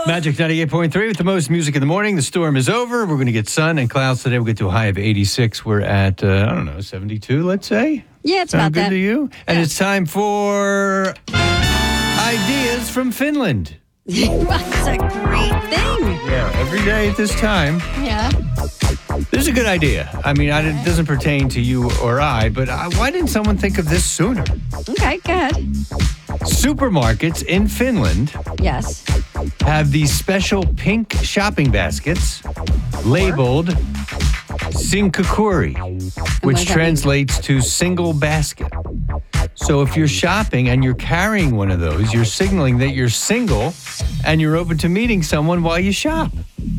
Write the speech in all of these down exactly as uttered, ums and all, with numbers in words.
Magic ninety-eight point three with the most music in the morning. The storm is over. We're going to get sun and clouds today. We'll get to a high of eighty-six. We're at, uh, I don't know, seventy-two, let's say? Yeah, it's Sound about good that. to you? And Yeah. it's time for Ideas from Finland. That's a great thing. Yeah, every day at this time. Yeah. This is a good idea. I mean, I, it doesn't pertain to you or I, but I, why didn't someone think of this sooner? Okay, go ahead. Supermarkets in Finland Yes. have these special pink shopping baskets labeled Sinkakuri, what which does that translates to single basket. So if you're shopping and you're carrying one of those, you're signaling that you're single and you're open to meeting someone while you shop.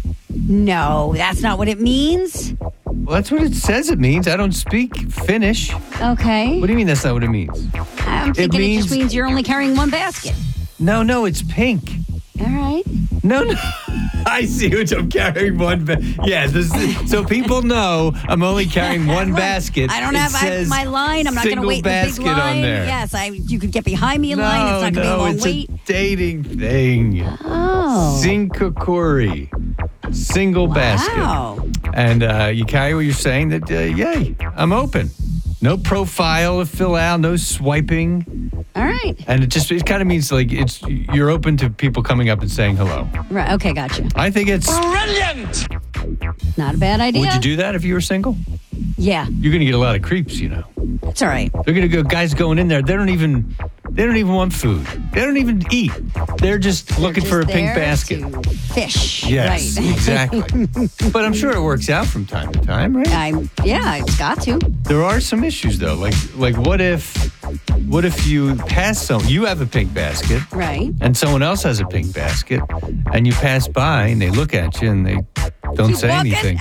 No, that's not what it means. Well, that's what it says it means. I don't speak Finnish. Okay. What do you mean that's not what it means? I'm thinking it, means- just means you're only carrying one basket. No, no, it's pink. All right. No, no. I see what I'm carrying one. Ba- yeah, this is, so people know I'm only carrying one Look, basket. I don't It have I, says my line. I'm not going to single wait in the big basket line. on there. Yes, I. You could get behind me in no, line. It's not going to no, be a long it's wait. a dating thing. Oh. Sinkakuri. Single Wow. basket. And uh, you carry what you're saying that, uh, yay, I'm open. No profile to fill out, no swiping. All right. And it just, it kind of means like it's, you're open to people coming up and saying hello. Right. Okay, gotcha. I think it's, Brilliant! Not a bad idea. would you do that if you were single? Yeah, You're going to get a lot of creeps, you know. it's all right. They're going to go, guys going in there, they don't even, they don't even want food. They don't even eat. They're just looking Just for a pink there basket. to fish. Yes, Right. exactly. But I'm sure it works out from time to time, right? I'm. Yeah, it's got to. There are some issues though. Like, like what if, what if you pass some, you have a pink basket Right. and someone else has a pink basket and you pass by and they look at you and they don't Keep say walking. anything.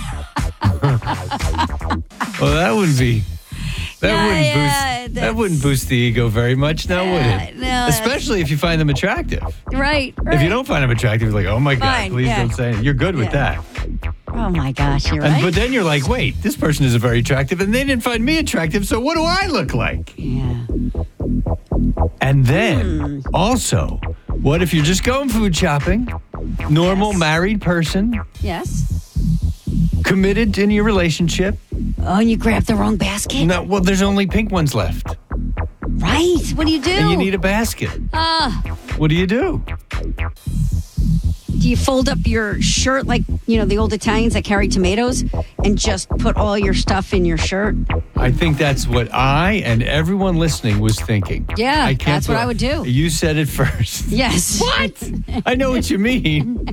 Well, that wouldn't be. That Yeah, wouldn't yeah, boost. That that's- wouldn't boost the ego very much, now would Yeah, it? no, that's- Especially if you find them attractive. Right. Right. If you don't find them attractive, you're like, oh my god, Fine, please yeah. don't say it. You're good with Yeah. that. Oh my gosh, you're And, right. but then you're like, wait, this person isn't very attractive, and they didn't find me attractive, so what do I look like? yeah. And then, Hmm. also, what if you're just going food shopping, normal Yes. married person, Yes. committed in your relationship? Oh, and you grabbed the wrong basket. No, well, there's only pink ones left, Right. What do you do? and you need a basket. Ah. What do you do? Do you fold up your shirt like, you know, the old Italians that carry tomatoes and just put all your stuff in your shirt? I think that's what I and everyone listening was thinking. Yeah, I can't that's what bel- I would do. You said it first. Yes. What? I know what you mean.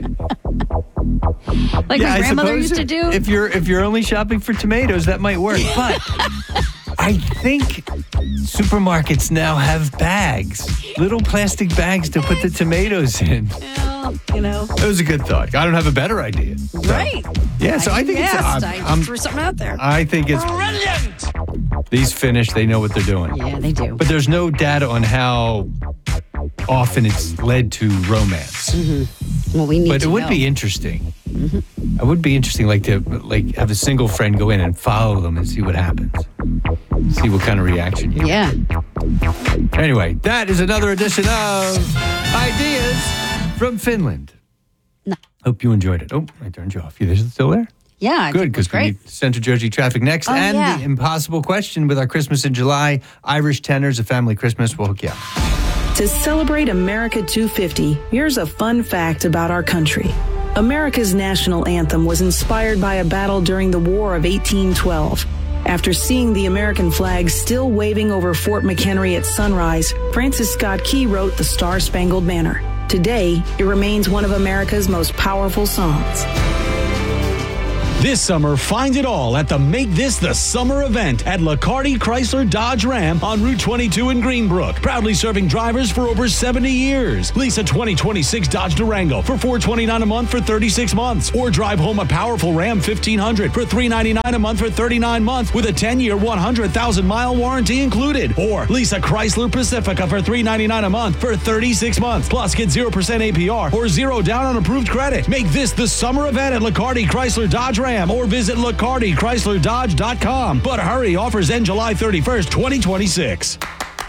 Like Yeah, my I grandmother suppose used to do? If you're if you're only shopping for tomatoes, that might work. But I think supermarkets now have bags, little plastic bags to put the tomatoes in. Well, you know. That was a good thought. I don't have a better idea. So, Right. Yeah, so I think it's. asked. I'm- I I'm- threw something out there. I think it's Brilliant! these Finnish. They know what they're doing. Yeah, they do. But there's no data on how often it's led to romance. Well, we need But to it would know. be interesting. It would be interesting, like to like have a single friend go in and follow them and see what happens. See what kind of reaction you get. Yeah. Anyway, that is another edition of Ideas from Finland. No. Hope you enjoyed it. Oh, I turned you off. You still there? Yeah. I Good, think it was because we great. need Central Jersey traffic next. Oh, and yeah. the impossible question with our Christmas in July. Irish tenors, a family Christmas. We'll hook you up. To celebrate America two fifty, here's a fun fact about our country. America's national anthem was inspired by a battle during the War of eighteen twelve. After seeing the American flag still waving over Fort McHenry at sunrise, Francis Scott Key wrote the Star-Spangled Banner. Today, it remains one of America's most powerful songs. This summer, find it all at the Make This the Summer event at Lacardi Chrysler Dodge Ram on Route twenty-two in Greenbrook. Proudly serving drivers for over seventy years. Lease a twenty twenty-six Dodge Durango for four hundred twenty-nine dollars a month for thirty-six months. Or drive home a powerful Ram fifteen hundred for three hundred ninety-nine dollars a month for thirty-nine months with a ten-year, one hundred thousand mile warranty included. Or lease a Chrysler Pacifica for three hundred ninety-nine dollars a month for thirty-six months. Plus, get zero percent A P R or zero down on approved credit. Make this the summer event at Lacardi Chrysler Dodge Ram or visit Lacardi Chrysler Dodge dot com. But hurry, offers end July thirty-first, twenty twenty-six.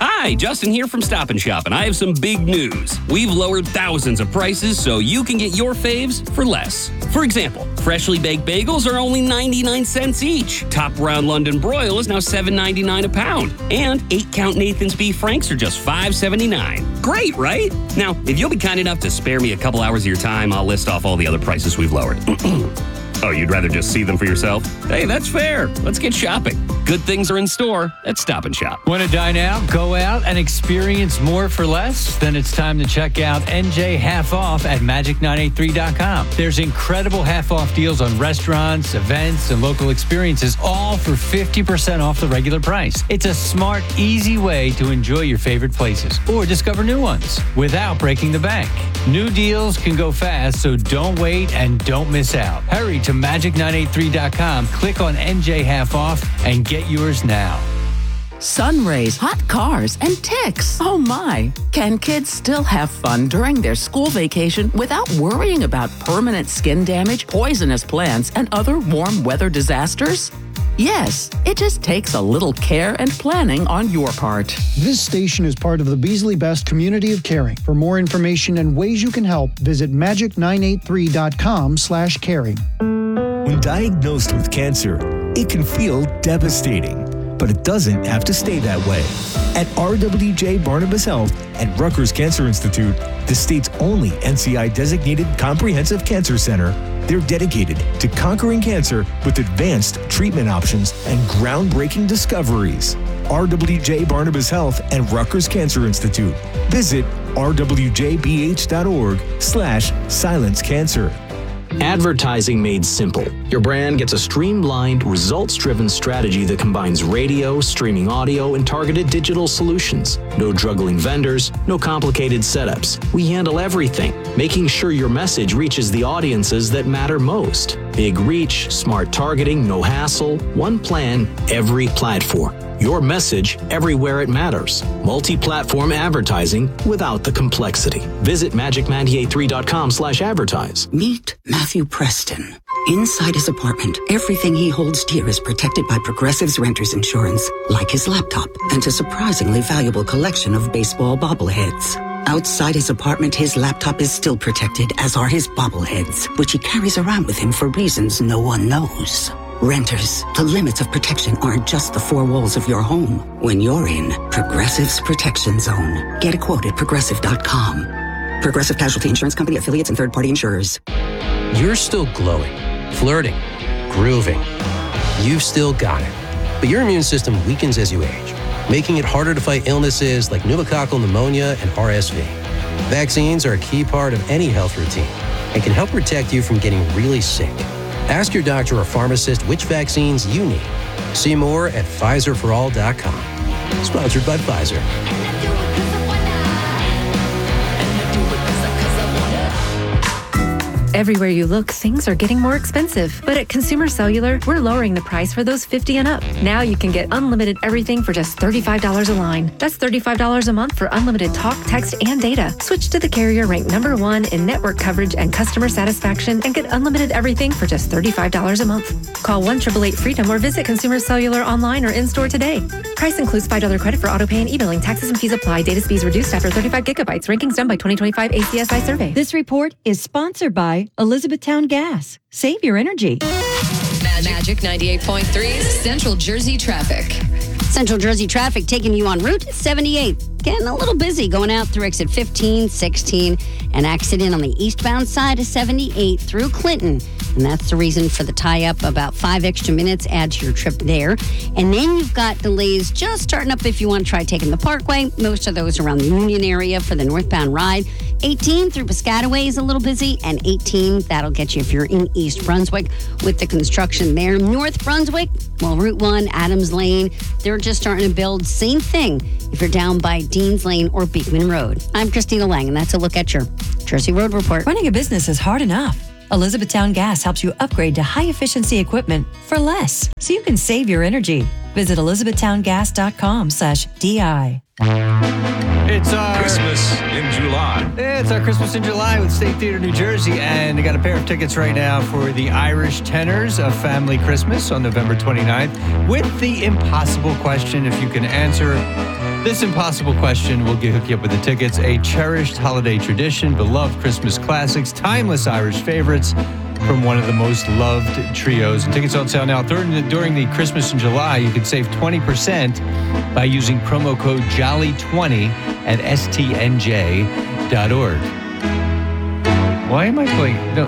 Hi, Justin here from Stop and Shop, and I have some big news. We've lowered thousands of prices so you can get your faves for less. For example, freshly baked bagels are only ninety-nine cents each. Top Round London Broil is now seven ninety-nine a pound. And eight count Nathan's Beef Franks are just five seventy-nine. Great, right? Now, if you'll be kind enough to spare me a couple hours of your time, I'll list off all the other prices we've lowered. Oh, you'd rather just see them for yourself? Hey, that's fair. Let's get shopping. Good things are in store at Stop and Shop. Want to dine out, go out, and experience more for less? Then it's time to check out N J Half Off at magic nine eight three dot com. There's incredible half-off deals on restaurants, events, and local experiences, all for fifty percent off the regular price. It's a smart, easy way to enjoy your favorite places or discover new ones without breaking the bank. New deals can go fast, so don't wait and don't miss out. Hurry to magic nine eight three dot com, click on N J Half Off, and get yours now. Sun rays, hot cars, and ticks. Oh my. Can kids still have fun during their school vacation without worrying about permanent skin damage, poisonous plants, and other warm weather disasters? Yes, it just takes a little care and planning on your part. This station is part of the Beasley Best community of caring. For more information and ways you can help, visit magic nine eight three dot com slash caring. When diagnosed with cancer, it can feel devastating, but it doesn't have to stay that way. At R W J Barnabas Health and Rutgers Cancer Institute, the state's only N C I-designated comprehensive cancer center, they're dedicated to conquering cancer with advanced treatment options and groundbreaking discoveries. R W J Barnabas Health and Rutgers Cancer Institute. Visit r w j b h dot org slash silence cancer. Advertising made simple. Your brand gets a streamlined, results-driven strategy that combines radio, streaming audio, and targeted digital solutions. No juggling vendors, no complicated setups. We handle everything, making sure your message reaches the audiences that matter most. Big reach, smart targeting, no hassle, one plan, every platform. Your message everywhere it matters. Multi-platform advertising without the complexity. Visit magic nine eight three dot com slash advertise. Meet Matthew Preston. Inside his apartment, everything he holds dear is protected by Progressive's renter's insurance, like his laptop and a surprisingly valuable collection of baseball bobbleheads. Outside his apartment, his laptop is still protected, as are his bobbleheads, which he carries around with him for reasons no one knows. Renters, the limits of protection aren't just the four walls of your home. When you're in Progressive's Protection Zone, get a quote at progressive dot com. Progressive Casualty Insurance Company, affiliates, and third-party insurers. You're still glowing, flirting, grooving. You've still got it. But your immune system weakens as you age, making it harder to fight illnesses like pneumococcal pneumonia and R S V. Vaccines are a key part of any health routine and can help protect you from getting really sick. Ask your doctor or pharmacist which vaccines you need. See more at Pfizer for all dot com. Sponsored by Pfizer. Everywhere you look, things are getting more expensive. But at Consumer Cellular, we're lowering the price for those fifty and up. Now you can get unlimited everything for just thirty-five dollars a line. That's thirty-five dollars a month for unlimited talk, text, and data. Switch to the carrier ranked number one in network coverage and customer satisfaction and get unlimited everything for just thirty-five dollars a month. Call one eight eight eight freedom or visit Consumer Cellular online or in-store today. Price includes five dollars credit for auto pay and e-billing. Taxes and fees apply. Data speeds reduced after thirty-five gigabytes. Rankings done by twenty twenty-five A C S I survey. This report is sponsored by Elizabethtown Gas. Save your energy. Magic ninety-eight point three Central Jersey traffic. Central Jersey traffic taking you on Route seventy-eight. Getting a little busy going out through exit fifteen, sixteen. An accident on the eastbound side of seventy-eight through Clinton. And that's the reason for the tie-up. About five extra minutes add to your trip there. And then you've got delays just starting up if you want to try taking the Parkway. Most of those around the Union area for the northbound ride. eighteen through Piscataway is a little busy. And eighteen, that'll get you if you're in East Brunswick with the construction there. North Brunswick, well, Route one, Adams Lane, they're just starting to build. Same thing if you're down by Deans Lane or Beekman Road. I'm Christina Lang, and that's a look at your Jersey Road Report. Running a business is hard enough. Elizabethtown Gas helps you upgrade to high-efficiency equipment for less, so you can save your energy. Visit elizabethtown gas dot com slash D I. It's our Christmas in July. It's our Christmas in July with State Theater New Jersey, and I got a pair of tickets right now for the Irish Tenors of Family Christmas on November twenty-ninth with the impossible question. If you can answer This impossible question will get hook you up with the tickets. A cherished holiday tradition, beloved Christmas classics, timeless Irish favorites from one of the most loved trios. And tickets on sale now. During the, during the Christmas in July, you can save twenty percent by using promo code Jolly twenty at S T N J dot org. Why am I playing? No.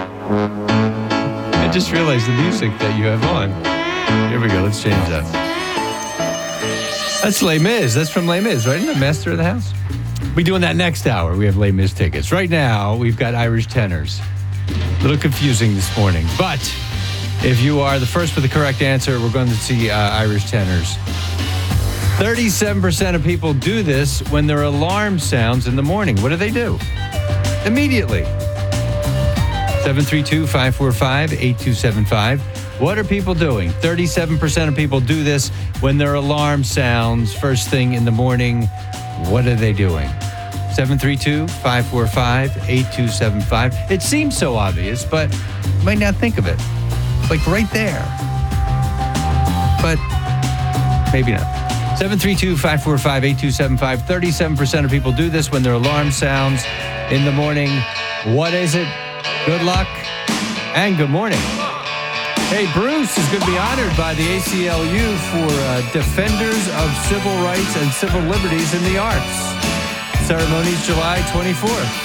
I just realized the music that you have on. Here we go. Let's change that. That's Les Mis. That's from Les Mis, right? The Master of the House. We'll be doing that next hour. We have Les Mis tickets. Right now, we've got Irish tenors. A little confusing this morning. But if you are the first with the correct answer, we're going to see uh, Irish tenors. thirty-seven percent of people do this when their alarm sounds in the morning. What do they do? Immediately. seven three two, five four five, eight two seven five. What are people doing? thirty-seven percent of people do this when their alarm sounds first thing in the morning. What are they doing? seven three two, five four five, eight two seven five. It seems so obvious, but you might not think of it. Like right there. But maybe not. seven three two, five four five, eight two seven five. thirty-seven percent of people do this when their alarm sounds in the morning. What is it? Good luck and good morning. Hey, Bruce is going to be honored by the A C L U for uh, Defenders of Civil Rights and Civil Liberties in the Arts. Ceremonies July twenty-fourth.